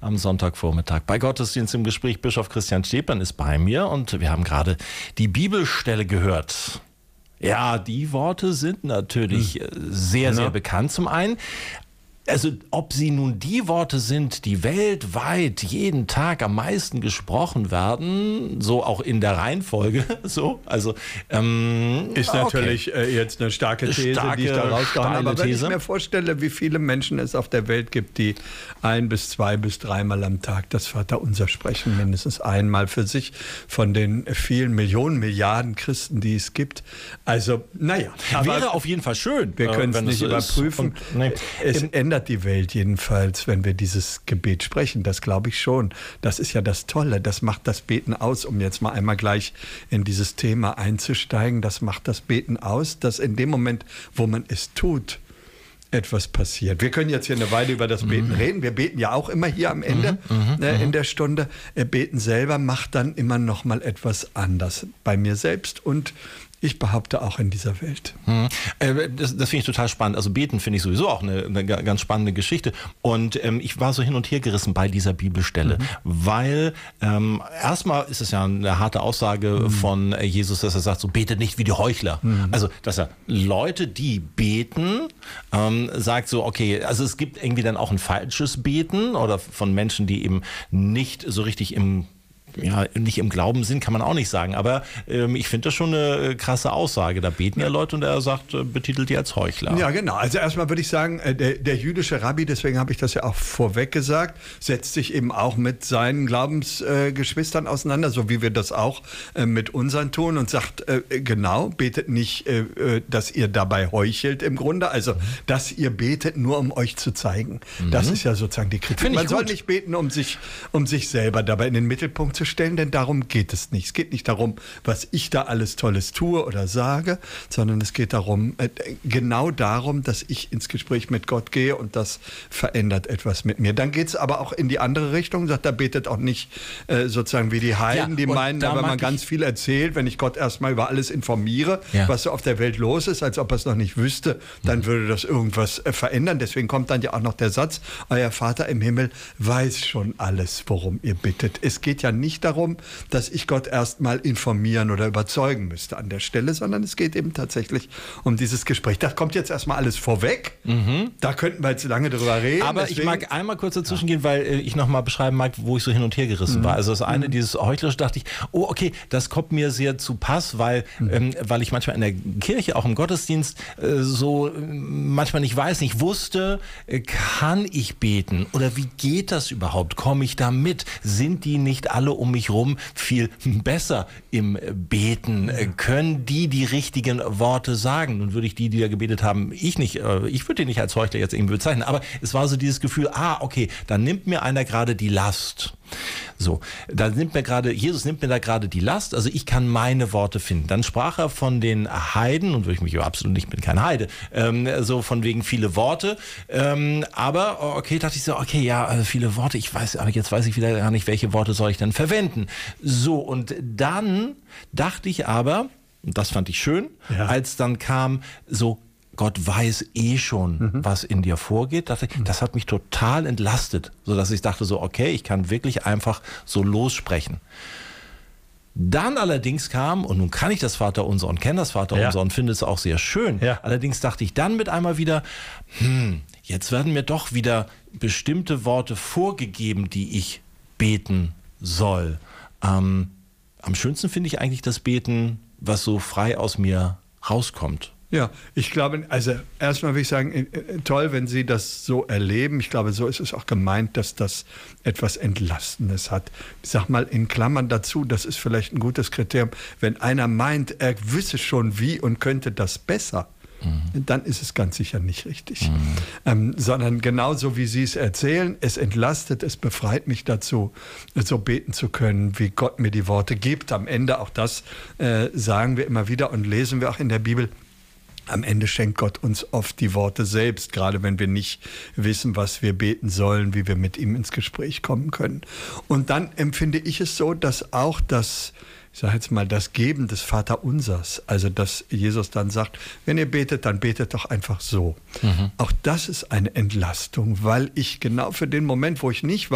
am Sonntagvormittag. Bei Gottesdienst im Gespräch Bischof Christian Stephan ist bei mir und wir haben gerade die Bibelstelle gehört. Ja, die Worte sind natürlich sehr, sehr bekannt. Zum einen, also ob sie nun die Worte sind, die weltweit jeden Tag am meisten gesprochen werden, so auch in der Reihenfolge, so, also ist natürlich jetzt eine starke These, die ich da rausgehauen habe. Aber wenn ich mir vorstelle, wie viele Menschen es auf der Welt gibt, die 1 bis 2 bis 3 Mal am Tag das Vaterunser sprechen, mindestens einmal für sich, von den vielen Millionen, Milliarden Christen, die es gibt. Also, naja. Wäre auf jeden Fall schön. Wir können es nicht überprüfen. Es ändert die Welt jedenfalls, wenn wir dieses Gebet sprechen. Das glaube ich schon. Das ist ja das Tolle. Das macht das Beten aus, um jetzt mal einmal gleich in dieses Thema einzusteigen. Das macht das Beten aus, dass in dem Moment, wo man es tut, etwas passiert. Wir können jetzt hier eine Weile über das Beten reden. Wir beten ja auch immer hier am Ende in der Stunde. Beten selber macht dann immer noch mal etwas anders bei mir selbst und ich behaupte auch in dieser Welt. Das finde ich total spannend. Also Beten finde ich sowieso auch eine ganz spannende Geschichte. Und ich war so hin und her gerissen bei dieser Bibelstelle, weil erstmal ist es ja eine harte Aussage von Jesus, dass er sagt, so betet nicht wie die Heuchler. Also, dass er Leute, die beten, sagt so, okay, also es gibt irgendwie dann auch ein falsches Beten oder von Menschen, die eben nicht so richtig nicht im Glauben sind, kann man auch nicht sagen. Aber ich finde das schon eine krasse Aussage. Da beten ja Leute und er sagt, betitelt die als Heuchler. Ja, genau. Also erstmal würde ich sagen, der jüdische Rabbi, deswegen habe ich das ja auch vorweg gesagt, setzt sich eben auch mit seinen Glaubensgeschwistern auseinander, so wie wir das auch mit unseren tun und sagt, genau, betet nicht, dass ihr dabei heuchelt im Grunde, also dass ihr betet nur, um euch zu zeigen. Das ist ja sozusagen die Kritik. Man soll nicht beten, um sich selber dabei in den Mittelpunkt zu stellen, denn darum geht es nicht. Es geht nicht darum, was ich da alles Tolles tue oder sage, sondern es geht genau darum, dass ich ins Gespräch mit Gott gehe und das verändert etwas mit mir. Dann geht es aber auch in die andere Richtung, sagt, da betet auch nicht sozusagen wie die Heiden, die meinen, wenn man ganz viel erzählt, wenn ich Gott erstmal über alles informiere, was so auf der Welt los ist, als ob er es noch nicht wüsste, dann würde das irgendwas verändern. Deswegen kommt dann ja auch noch der Satz, euer Vater im Himmel weiß schon alles, worum ihr bittet. Es geht ja nicht darum, dass ich Gott erstmal informieren oder überzeugen müsste an der Stelle, sondern es geht eben tatsächlich um dieses Gespräch. Das kommt jetzt erstmal alles vorweg. Da könnten wir jetzt lange drüber reden. Aber ich mag einmal kurz dazwischen gehen, weil ich nochmal beschreiben mag, wo ich so hin und her gerissen war. Also das eine, dieses Heuchlerische, dachte ich, oh okay, das kommt mir sehr zu Pass, weil ich manchmal in der Kirche, auch im Gottesdienst, so manchmal nicht wusste, kann ich beten? Oder wie geht das überhaupt? Komme ich da mit? Sind die nicht alle um mich rum viel besser im Beten? Können die richtigen Worte sagen? Nun würde ich die da gebetet haben, ich würde die nicht als Heuchler jetzt irgendwie bezeichnen, aber es war so dieses Gefühl, okay, da nimmt mir einer gerade die Last. So, Jesus nimmt mir da gerade die Last, also ich kann meine Worte finden. Dann sprach er von den Heiden, und würde ich mich absolut nicht mit kein Heide, so von wegen viele Worte, aber okay, dachte ich so, okay, ja, viele Worte, aber jetzt weiß ich wieder gar nicht, welche Worte soll ich dann verwenden. So, und dann dachte ich aber, und das fand ich schön, als dann kam so, Gott weiß schon, was in dir vorgeht. Das hat mich total entlastet, sodass ich dachte so, okay, ich kann wirklich einfach so lossprechen. Dann allerdings kam, und nun kann ich das Vaterunser und kenne das Vaterunser und finde es auch sehr schön, allerdings dachte ich dann mit einmal wieder, jetzt werden mir doch wieder bestimmte Worte vorgegeben, die ich beten soll. Am schönsten finde ich eigentlich das Beten, was so frei aus mir rauskommt. Ja, ich glaube, also erstmal will ich sagen, toll, wenn Sie das so erleben. Ich glaube, so ist es auch gemeint, dass das etwas Entlastendes hat. Ich sag mal in Klammern dazu, das ist vielleicht ein gutes Kriterium, wenn einer meint, er wisse schon wie und könnte das besser, dann ist es ganz sicher nicht richtig. Sondern genauso wie Sie es erzählen, es entlastet, es befreit mich dazu, so beten zu können, wie Gott mir die Worte gibt. Am Ende, auch das sagen wir immer wieder und lesen wir auch in der Bibel, am Ende schenkt Gott uns oft die Worte selbst, gerade wenn wir nicht wissen, was wir beten sollen, wie wir mit ihm ins Gespräch kommen können. Und dann empfinde ich es so, dass auch das Geben des Vaterunsers, also dass Jesus dann sagt, wenn ihr betet, dann betet doch einfach so. Auch das ist eine Entlastung, weil ich genau für den Moment, wo ich nicht